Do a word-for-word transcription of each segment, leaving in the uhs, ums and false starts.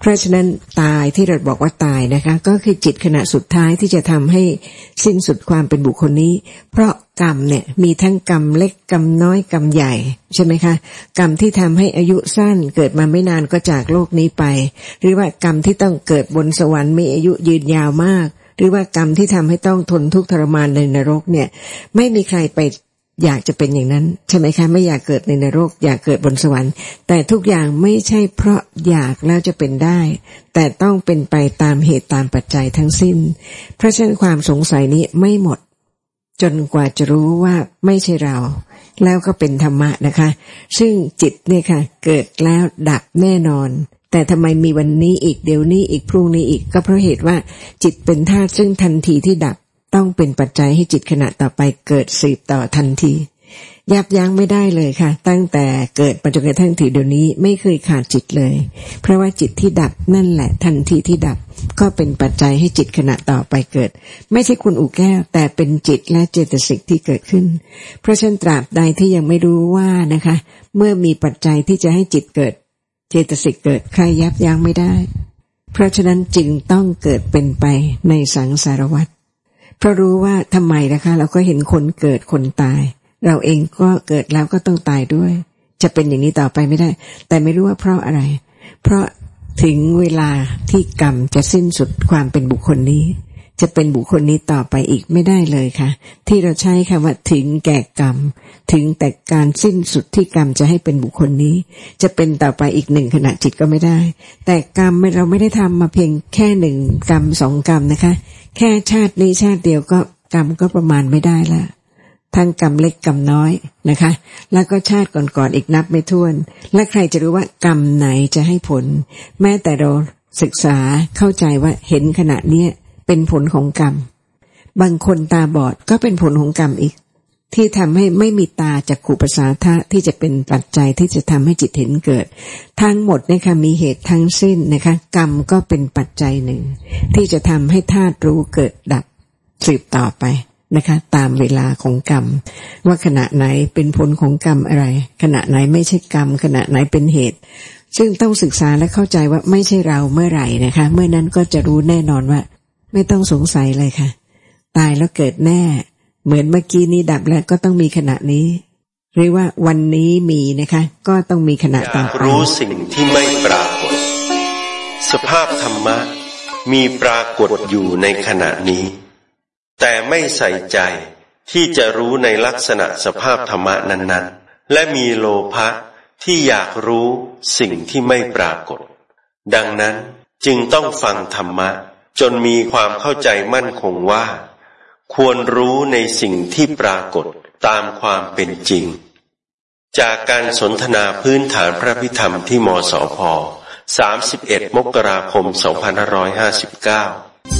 เพราะฉะนั้นตายที่เราบอกว่าตายนะคะก็คือจิตขณะสุดท้ายที่จะทำให้สิ้นสุดความเป็นบุคคลนี้เพราะกรรมเนี่ยมีทั้งกรรมเล็กกรรมน้อยกรรมใหญ่ใช่ไหมคะกรรมที่ทำให้อายุสั้นเกิดมาไม่นานก็จากโลกนี้ไปหรือว่ากรรมที่ต้องเกิดบนสวรรค์มีอายุยืนยาวมากหรือว่ากรรมที่ทำให้ต้องทนทุกข์ทรมานในนรกเนี่ยไม่มีใครไปอยากจะเป็นอย่างนั้นใช่ไหมคะไม่อยากเกิดในนรกอยากเกิดบนสวรรค์แต่ทุกอย่างไม่ใช่เพราะอยากแล้วจะเป็นได้แต่ต้องเป็นไปตามเหตุตามปัจจัยทั้งสิ้นเพราะฉะนั้นความสงสัยนี้ไม่หมดจนกว่าจะรู้ว่าไม่ใช่เราแล้วก็เป็นธรรมะนะคะซึ่งจิตเนี่ยค่ะเกิดแล้วดับแน่นอนแต่ทำไมมีวันนี้อีกเดี๋ยวนี้อีกพรุ่งนี้อีกก็เพราะเหตุว่าจิตเป็นธาตุซึ่งทันทีที่ดับต้องเป็นปัจจัยให้จิตขณะต่อไปเกิดสืบต่อทันทียับยั้งไม่ได้เลยค่ะตั้งแต่เกิดมาจนกระทั่งถึงเดี๋ยวนี้ไม่เคยขาดจิตเลยเพราะว่าจิตที่ดับนั่นแหละทันทีที่ดับก็เป็นปัจจัยให้จิตขณะต่อไปเกิดไม่ใช่คุณอุแก้วแต่เป็นจิตและเจตสิกที่เกิดขึ้นเพราะฉะนั้นตราบใดที่ยังไม่รู้ว่านะคะเมื่อมีปัจจัยที่จะให้จิตเกิดเจตสิกเกิดใครยับยั้งไม่ได้เพราะฉะนั้นจึงต้องเกิดเป็นไปในสังสารวัฏเพราะรู้ว่าทำไมนะคะเราก็เห็นคนเกิดคนตายเราเองก็เกิดแล้วก็ต้องตายด้วยจะเป็นอย่างนี้ต่อไปไม่ได้แต่ไม่รู้ว่าเพราะอะไรเพราะถึงเวลาที่กรรมจะสิ้นสุดความเป็นบุคคลนี้จะเป็นบุคคลนี้ต่อไปอีกไม่ได้เลยค่ะที่เราใช้คำว่าถึงแก่กรรมถึงแต่การสิ้นสุดที่กรรมจะให้เป็นบุคคลนี้จะเป็นต่อไปอีกหนึ่งขณะจิตก็ไม่ได้แต่กรรมเราไม่ได้ทำมาเพียงแค่หนึ่งกรรมสองกรรมนะคะแค่ชาตินี้ชาติเดียวก็กรรมก็ประมาณไม่ได้ละทั้งกรรมเล็กกรรมน้อยนะคะแล้วก็ชาติก่อนๆอีกนับไม่ถ้วนและใครจะรู้ว่ากรรมไหนจะให้ผลแม้แต่เราศึกษาเข้าใจว่าเห็นขณะนี้เป็นผลของกรรมบางคนตาบอดก็เป็นผลของกรรมอีกที่ทำให้ไม่มีตาจักขุประสาทะที่จะเป็นปัจจัยที่จะทำให้จิตเห็นเกิดทั้งหมดนะคะมีเหตุทั้งสิ้นนะคะกรรมก็เป็นปัจจัยหนึ่งที่จะทำให้ธาตุรู้เกิดดับสืบต่อไปนะคะตามเวลาของกรรมว่าขณะไหนเป็นผลของกรรมอะไรขณะไหนไม่ใช่กรรมขณะไหนเป็นเหตุซึ่งต้องศึกษาและเข้าใจว่าไม่ใช่เราเมื่อไหร่นะคะเมื่อนั้นก็จะรู้แน่นอนว่าไม่ต้องสงสัยเลยค่ะตายแล้วเกิดแน่เหมือนเมื่อกี้นี้ดับแล้วก็ต้องมีขณะนี้หรือว่าวันนี้มีนะคะก็ต้องมีขณะต่อไปรู้สิ่งที่ไม่ปรากฏสภาพธรรมะมีปรากฏอยู่ในขณะนี้แต่ไม่ใส่ใจที่จะรู้ในลักษณะสภาพธรรมะนั้นๆและมีโลภะที่อยากรู้สิ่งที่ไม่ปรากฏดังนั้นจึงต้องฟังธรรมะจนมีความเข้าใจมั่นคงว่าควรรู้ในสิ่งที่ปรากฏตามความเป็นจริงจากการสนทนาพื้นฐานพระพิธรรมที่มสพสามสิบเอ็ดมกราคมสองพันห้าร้อยห้าสิบเก้า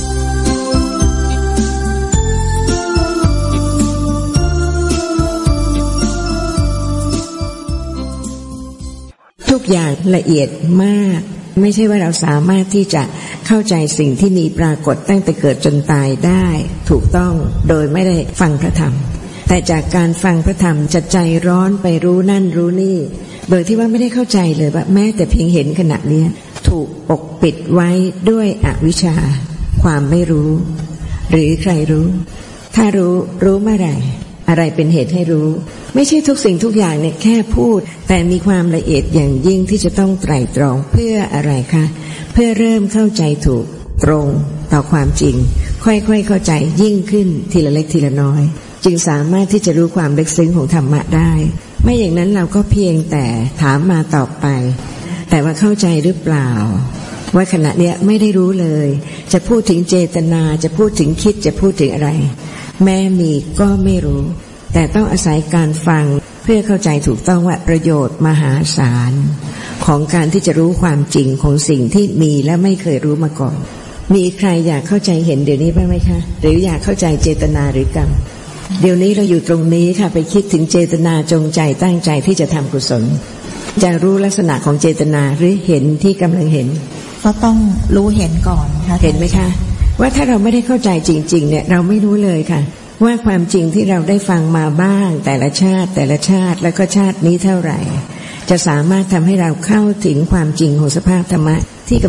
ทุกอย่างละเอียดมากไม่ใช่ว่าเราสามารถที่จะเข้าใจสิ่งที่มีปรากฏตั้งแต่เกิดจนตายได้ถูกต้องโดยไม่ได้ฟังพระธรรมแต่จากการฟังพระธรรมจะใจร้อนไปรู้นั่นรู้นี่โดยที่ว่าไม่ได้เข้าใจเลยว่าแม้แต่เพียงเห็นขณะนี้ถูกปกปิดไว้ด้วยอวิชชาความไม่รู้หรือใครรู้ถ้ารู้รู้เมื่อไหร่อะไรเป็นเหตุให้รู้ไม่ใช่ทุกสิ่งทุกอย่างเนี่ยแค่พูดแต่มีความละเอียดอย่างยิ่งที่จะต้องไตร่ตรองเพื่ออะไรคะเพื่อเริ่มเข้าใจถูกตรงต่อความจริงค่อยๆเข้าใจยิ่งขึ้นทีละเล็กทีละน้อยจึงสามารถที่จะรู้ความลึกซึ้งของธรรมะได้ไม่อย่างนั้นเราก็เพียงแต่ถามมาตอบไปแต่ว่าเข้าใจหรือเปล่าว่าขณะเนี้ยไม่ได้รู้เลยจะพูดถึงเจตนาจะพูดถึงคิดจะพูดถึงอะไรแม้มีก็ไม่รู้แต่ต้องอาศัยการฟังเพื่อเข้าใจถูกต้องว่าประโยชน์มหาศาลของการที่จะรู้ความจริงของสิ่งที่มีและไม่เคยรู้มาก่อนมีใครอยากเข้าใจเห็นเดี๋ยวนี้บ้างไหมคะหรืออยากเข้าใจเจตนาหรือกรรมเดี๋ยวนี้เราอยู่ตรงนี้ค่ะไปคิดถึงเจตนาจงใจตั้งใจที่จะทำกุศลจะรู้ลักษณะของเจตนาหรือเห็นที่กำลังเห็นก็ต้องรู้เห็นก่อนค่ะเห็นไหมคะว่าถ้าเราไม่ได้เข้าใจจริงๆเนี่ยเราไม่รู้เลยค่ะว่าความจริงที่เราได้ฟังมาบ้างแต่ละชาติแต่ละชาติแล้วก็ชาตินี้เท่าไหร่จะสามารถทำให้เราเข้าถึงความจริงของสภาพธรรมะที่